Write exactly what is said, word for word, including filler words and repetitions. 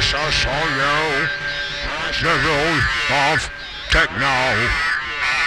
This is for you. The rule of techno.